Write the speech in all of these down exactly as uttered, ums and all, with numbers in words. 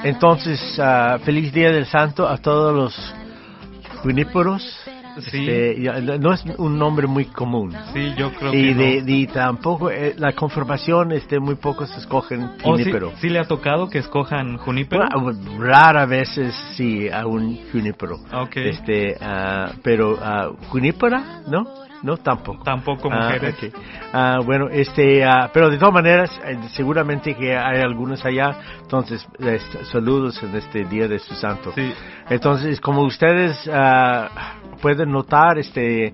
Entonces, uh, feliz Día del Santo a todos los juníperos. Sí. Este, no es un nombre muy común. Sí, yo creo y que de, no. de tampoco eh, la conformación, este, muy pocos escogen ¿O sí, junípero. sí le ha tocado que escojan junípero? Bueno, rara veces sí a un junípero. Okay. Este, uh, pero uh, junípera, ¿no? No, tampoco. Tampoco mujeres. Ah, okay. ah, bueno, este, uh, pero de todas maneras, eh, seguramente que hay algunos allá. Entonces, eh, saludos en este día de su santo. Sí. Entonces, como ustedes uh, pueden notar, este,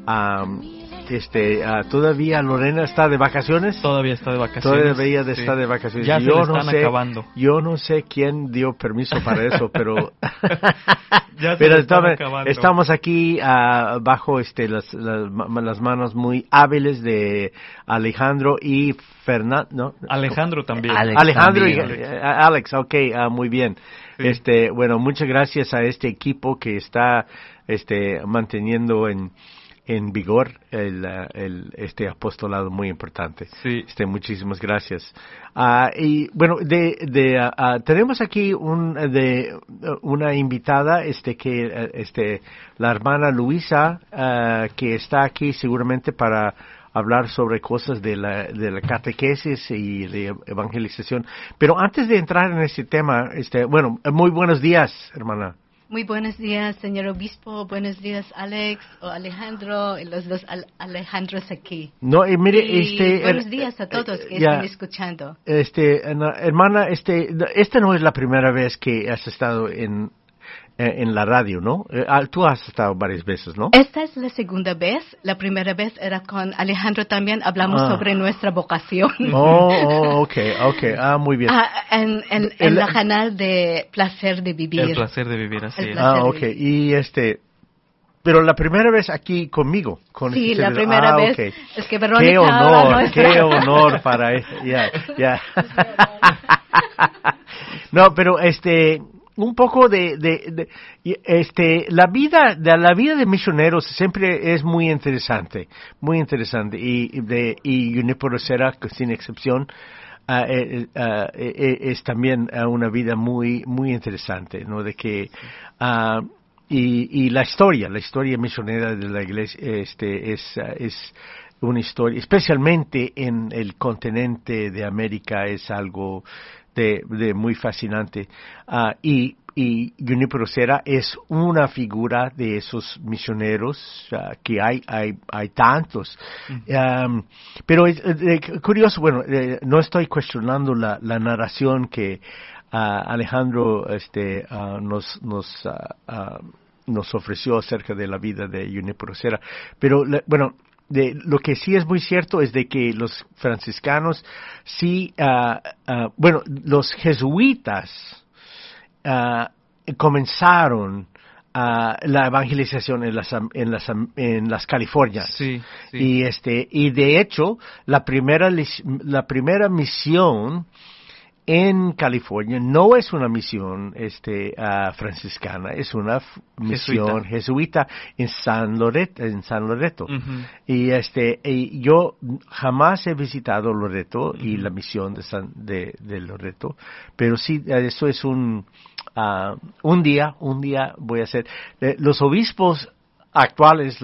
um, este, uh, todavía Lorena está de vacaciones. Todavía está de vacaciones. Todavía de sí. está de vacaciones. Ya yo se le están no sé, acabando. Yo no sé quién dio permiso para eso, pero ya se pero le están estamos, acabando. estamos aquí uh, bajo este las, las las manos muy hábiles de Alejandro y Fernando, ¿no? Alejandro también. Alex Alejandro también. y Alex, uh, Alex okay, uh, muy bien. Sí. Este, bueno, muchas gracias a este equipo que está este manteniendo en en vigor el, el este apostolado muy importante. Sí. Este, muchísimas gracias. Uh, y bueno, de, de uh, uh, tenemos aquí un de uh, una invitada, este que uh, este la hermana Luisa, uh, que está aquí seguramente para hablar sobre cosas de la de la catequesis y de evangelización. Pero antes de entrar en este tema, este, bueno, muy buenos días, hermana. Muy buenos días, señor obispo. Buenos días, Alex o Alejandro, y los dos al- Alejandros aquí. No, y mire, y este... buenos er, días a todos que eh, ya, están escuchando. Este, hermana, este, esta no es la primera vez que has estado en, en la radio, ¿no? Tú has estado varias veces, ¿no? Esta es la segunda vez. La primera vez era con Alejandro también. Hablamos Ah. sobre nuestra vocación. Oh, oh, okay, okay. Ah, muy bien. Ah, en en, en El- la canal de Placer de Vivir. El placer de vivir así El es. placer. Ah, okay. Y este... Pero la primera vez aquí conmigo. Con Sí, este la servidor. primera Ah, vez. okay. Es que Verónica Qué ahora honor, no está. qué honor para eso. Ya, ya. No, pero este, un poco de, de, de, y, este, la vida, de la vida de misioneros siempre es muy interesante, muy interesante. Y de, y Junípero Serra, sin excepción, uh, eh, uh, eh, es también uh, una vida muy, muy interesante, ¿no? De que, uh, y, y la historia, la historia misionera de la iglesia, este, es, uh, es una historia, especialmente en el continente de América, es algo de, de muy fascinante. Uh, y, y Junípero Serra es una figura de esos misioneros uh, que hay, hay, hay tantos. Uh-huh. Um, pero es eh, curioso, bueno, eh, no estoy cuestionando la, la narración que uh, Alejandro este, uh, nos, nos, uh, uh, nos ofreció acerca de la vida de Junípero Serra. Pero, la, bueno, de, lo que sí es muy cierto es de que los franciscanos sí, uh, uh, bueno, los jesuitas uh, comenzaron uh, la evangelización en las en las en las Californias. Sí, sí. Y este y de hecho la primera la primera misión en California no es una misión este uh, franciscana, es una f- misión jesuita. jesuita en San Loreto, en San Loreto. Uh-huh. Y este y yo jamás he visitado Loreto uh-huh. y la misión de San de, de Loreto, pero sí eso es un uh, un día, un día voy a hacer eh, los obispos actuales